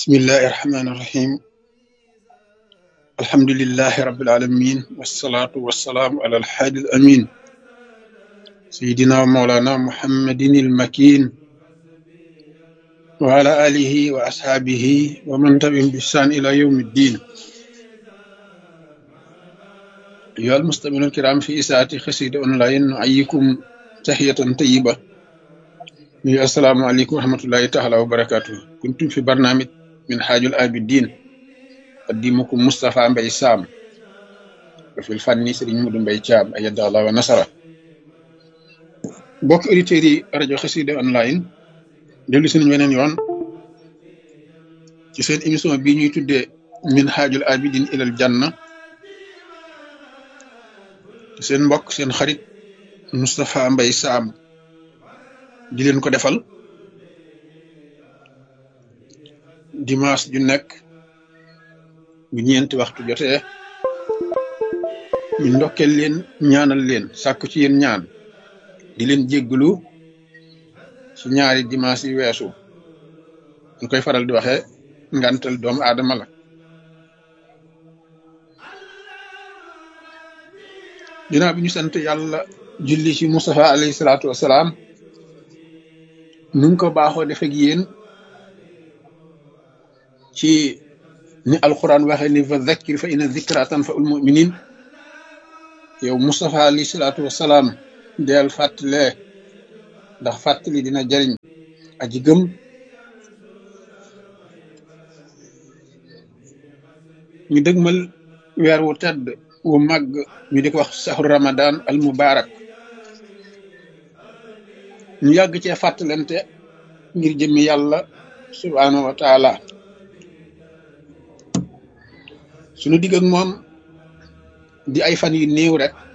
بسم الله الرحمن الرحيم. الحمد لله رب العالمين، والصلاة والسلام على الحادي الأمين سيدنا ومولانا محمد المكين وعلى آله وأصحابه ومن تبعهم بإحسان إلى يوم الدين. أيها المستمعون الكرام، في إذاعة قصيدة أونلاين نحييكم تحية طيبة. السلام عليكم ورحمة الله تعالى وبركاته. كنتم في برنامج من حاج العابدين، قديمكم مصطفى مبي سام، وفي الفن سيرين مودو مبي تيام أيد الله ونصره. bokk auditeurs yi rajo Xassida online dellu si nañ weneen yoon ci seen émission bii ñuy tuddee min haajul abidin ilal janna, seen mbokk seen xarit Moustapha Mbaye Sam di leen ko defal dimanche ju nekk bu ñeenti waxtu jotee. ñu ndokkeel leen, ñaanal leen, sàkku ci yéen ñaan, di leen jégglu ci ñaari dimanche yi weesu. ñu koy faral di waxee ngantal doomu aadama la. ginnaaw bi ñu sant yàlla julli ci Mustafa alayhi salaatu wasalaam, nuñ ko baaxoo def ak yéen ci ni alquran waxee ni fa zakkir fa inna zikra tanfa'ul mu'minin. yow Mustafa alayhi salaatu wasalaam deel fàttalee, ndax fàttali dina jariñ aji gëm. ñu dëgmal weer wu tedd wu màgg ñu di ko wax saxru ramadan al mubarak. ñu yàgg cee fàttalante ngir jëmmi yàlla subhanahu wa taala. suñu digg ak moom di ay fan yu néew rek